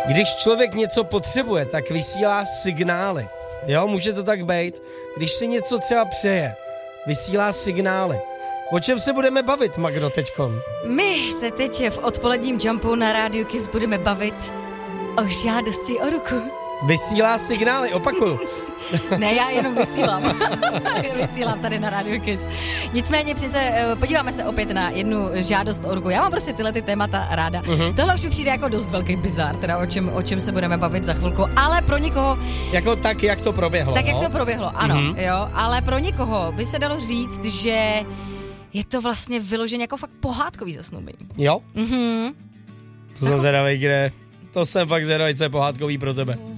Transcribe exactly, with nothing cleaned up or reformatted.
Když člověk něco potřebuje, tak vysílá signály. Jo, může to tak být. Když si něco třeba přeje, vysílá signály. O čem se budeme bavit, Magdo, teďkon? My se teď v odpoledním Jumpu na Rádiu Kiss budeme bavit o žádosti o ruku. Vysílá signály, opakuju. Ne, já jenom vysílám. Vysílám tady na Rádiu Kiss. Nicméně přece podíváme se opět na jednu žádost o ruku. Já mám prostě tyhle ty témata ráda. Uh-huh. Tohle už mi přijde jako dost velký bizár, teda o čem, o čem se budeme bavit za chvilku, ale pro někoho... Jako tak, jak to proběhlo. Tak, no? jak to proběhlo, ano, uh-huh. jo, ale pro někoho by se dalo říct, že je to vlastně vyloženě jako fakt pohádkový zasnoubení. Jo? Mhm. To jsem zvědavej, kde... To jsem fakt zvědavej, co je pohádkový pro tebe.